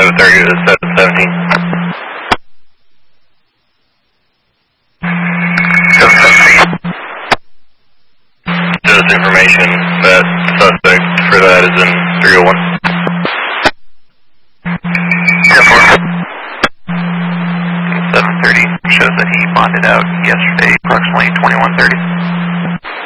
target is 717. Just information that suspect for that is in 301. 730 shows that he bonded out yesterday, approximately 21:30.